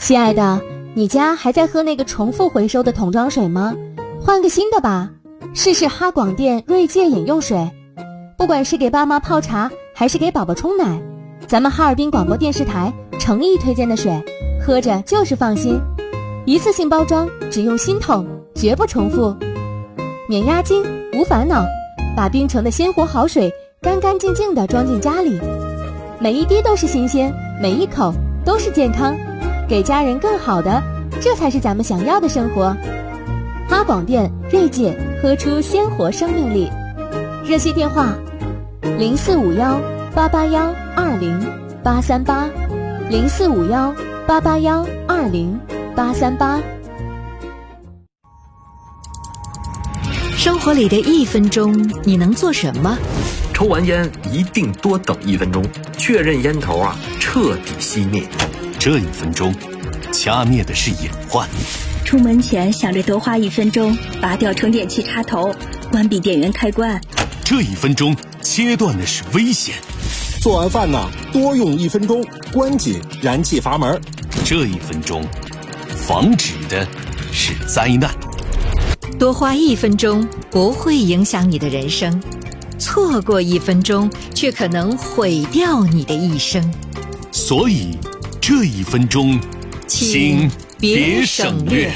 亲爱的，你家还在喝那个重复回收的桶装水吗？换个新的吧，试试哈广电锐界饮用水。不管是给爸妈泡茶，还是给宝宝冲奶，咱们哈尔滨广播电视台诚意推荐的水，喝着就是放心。一次性包装，只用新桶，绝不重复，免押金，无烦恼，把冰城的鲜活好水干干净净地装进家里，每一滴都是新鲜，每一口都是健康，给家人更好的，这才是咱们想要的生活。哈广电锐界，喝出鲜活生命力。热线电话0451-881-20838，0451-881-20838。 生活里的1分钟，你能做什么？ 抽完烟一定多等1分钟，确认烟头彻底熄灭。 这1分钟，掐灭的是隐患。 出门前想着多花1分钟，拔掉充电器插头，关闭电源开关。 这1分钟，切断的是危险。 做完饭多用1分钟，关紧燃气阀门。 这1分钟，防止的是灾难。 多花1分钟不会影响你的人生，错过1分钟却可能毁掉你的一生。 所以这1分钟，请别省略。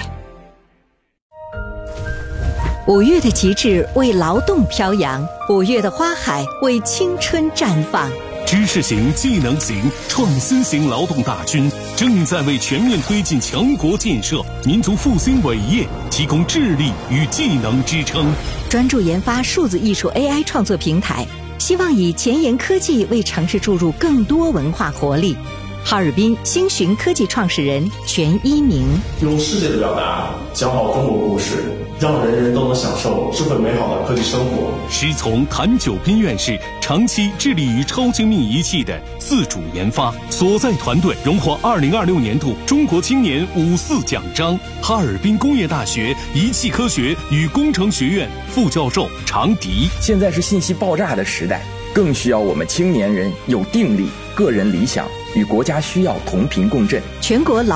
5月的极致为劳动飘扬，5月的花海为青春绽放。 知识型、技能型、创新型劳动大军正在为全面推进强国建设、民族复兴伟业提供智力与技能支撑。 专注研发数字艺术 AI 创作平台，希望以前沿科技为城市注入更多文化活力。哈尔滨星寻科技创始人全一鸣， 用世界的表达讲好中国故事，让人人都能享受智慧美好的科技生活。 师从谭九斌院士长期致力于超精密仪器的自主研发，所在团队荣获2026年度中国青年54奖章。哈尔滨工业大学仪器科学与工程学院副教授常迪， 现在是信息爆炸的时代，更需要我们青年人有定力、个人理想与国家需要同频共振。 全国劳